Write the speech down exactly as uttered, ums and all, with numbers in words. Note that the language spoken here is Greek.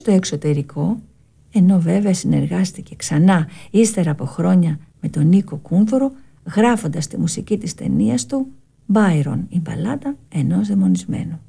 στο εξωτερικό, ενώ βέβαια συνεργάστηκε ξανά ύστερα από χρόνια με τον Νίκο Κούνδωρο, γράφοντας τη μουσική της ταινίας του «Μπάιρον, η μπαλάντα ενός δαιμονισμένου».